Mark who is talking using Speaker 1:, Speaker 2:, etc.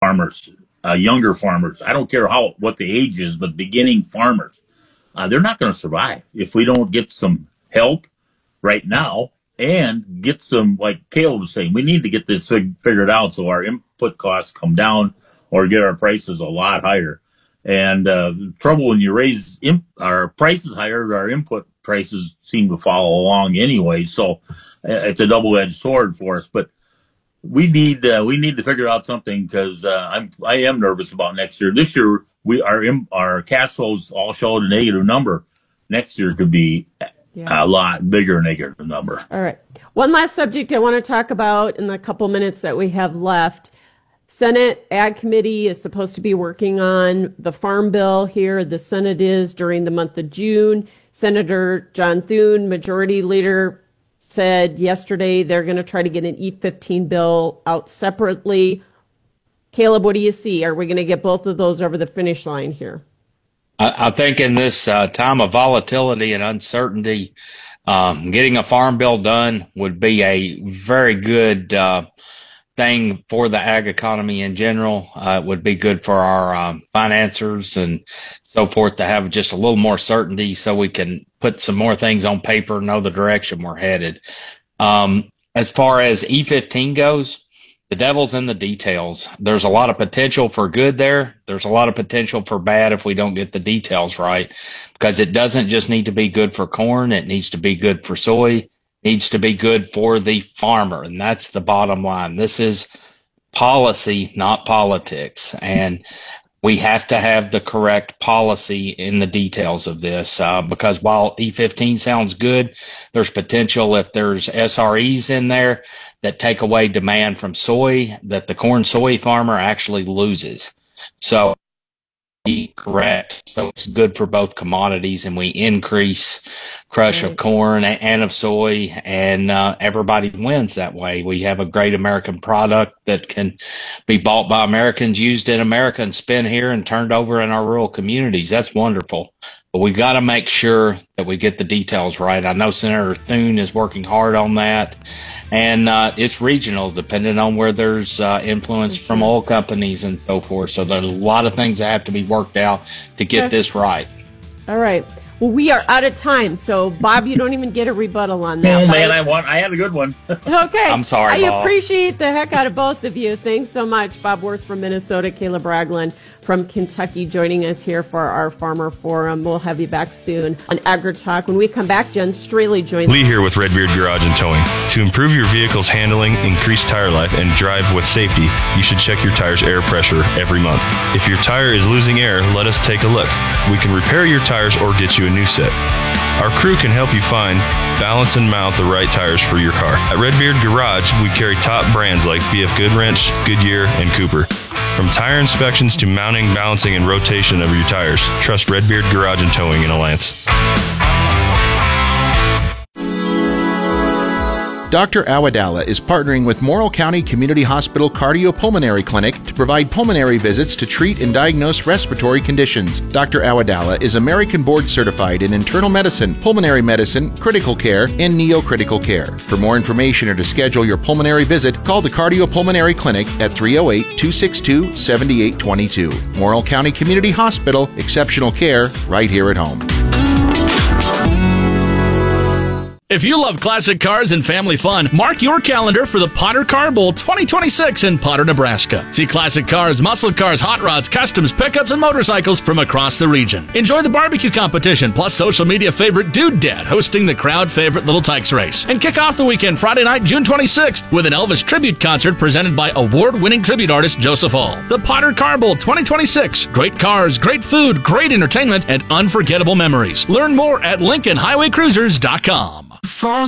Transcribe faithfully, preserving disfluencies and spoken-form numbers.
Speaker 1: farmers, uh, younger farmers. I don't care how what the age is, but beginning farmers, uh, they're not going to survive if we don't get some help right now and get some, like Caleb was saying, we need to get this fig- figured out so our input costs come down or get our prices a lot higher. And uh, the trouble when you raise imp- our prices higher, our input prices seem to follow along anyway. So uh, it's a double-edged sword for us. But we need uh, we need to figure out something because uh, I'm I am nervous about next year. This year we our our cash flows all showed a negative number. Next year could be yeah. a lot bigger negative number.
Speaker 2: All right. One last subject I want to talk about in the couple minutes that we have left. Senate Ag Committee is supposed to be working on the Farm Bill here. The Senate is during the month of June. Senator John Thune, Majority Leader, said yesterday they're going to try to get an E fifteen bill out separately. Caleb, what do you see? Are we going to get both of those over the finish line here?
Speaker 3: I, I think in this uh, time of volatility and uncertainty, um, getting a farm bill done would be a very good uh thing for the ag economy in general. Uh, it would be good for our um, financiers and so forth to have just a little more certainty so we can put some more things on paper, know the direction we're headed. Um, as far as E fifteen goes, the devil's in the details. There's a lot of potential for good there. There's a lot of potential for bad if we don't get the details right, because it doesn't just need to be good for corn. It needs to be good for soy. Needs to be good for the farmer, and that's the bottom line. This is policy, not politics, and we have to have the correct policy in the details of this, uh, because while E fifteen sounds good, there's potential if there's S R Es in there that take away demand from soy, that the corn soy farmer actually loses. So correct. So it's good for both commodities, and we increase crush right. of corn and of soy, and uh, everybody wins that way. We have a great American product that can be bought by Americans, used in America, and spent here and turned over in our rural communities. That's wonderful. But we got to make sure that we get the details right. I know Senator Thune is working hard on that. And uh, it's regional, depending on where there's uh, influence sure. from oil companies and so forth. So there's a lot of things that have to be worked out to get okay. this right.
Speaker 2: All right. Well, we are out of time. So, Bob, you don't even get a rebuttal on that.
Speaker 1: Oh, man, I want. I had a good one.
Speaker 2: Okay.
Speaker 3: I'm sorry,
Speaker 2: I
Speaker 3: Bob.
Speaker 2: appreciate the heck out of both of you. Thanks so much. Bob Worth from Minnesota, Caleb Ragland from Kentucky joining us here for our Farmer Forum. We'll have you back soon on AgriTalk. When we come back, Jen Straley joins us.
Speaker 4: Lee here with Redbeard Garage and Towing. To improve your vehicle's handling, increase tire life, and drive with safety, you should check your tire's air pressure every month. If your tire is losing air, let us take a look. We can repair your tires or get you a new set. Our crew can help you find, balance, and mount the right tires for your car. At Redbeard Garage, we carry top brands like B F Goodwrench, Goodyear, and Cooper. From tire inspections to mounting, balancing, and rotation of your tires, trust Redbeard Garage and Towing in Alliance.
Speaker 5: Doctor Awadala is partnering with Morrill County Community Hospital Cardiopulmonary Clinic to provide pulmonary visits to treat and diagnose respiratory conditions. Doctor Awadala is American Board Certified in internal medicine, pulmonary medicine, critical care, and neocritical care. For more information or to schedule your pulmonary visit, call the Cardiopulmonary Clinic at three oh eight, two six two, seven eight two two. Morrill County Community Hospital, exceptional care right here at home.
Speaker 6: If you love classic cars and family fun, mark your calendar for the Potter Car Bowl twenty twenty-six in Potter, Nebraska. See classic cars, muscle cars, hot rods, customs, pickups, and motorcycles from across the region. Enjoy the barbecue competition, plus social media favorite Dude Dad hosting the crowd favorite Little Tykes race. And kick off the weekend Friday night, June twenty-sixth, with an Elvis tribute concert presented by award-winning tribute artist Joseph Hall. The Potter Car Bowl twenty twenty-six. Great cars, great food, great entertainment, and unforgettable memories. Learn more at Lincoln Highway Cruisers dot com.
Speaker 7: Phones